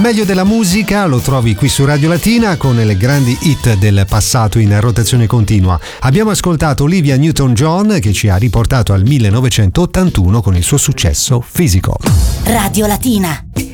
meglio della musica lo trovi qui su Radio Latina con le grandi hit del passato in rotazione continua. Abbiamo ascoltato Olivia Newton-John che ci ha riportato al 1981 con il suo successo Physical. Radio Latina.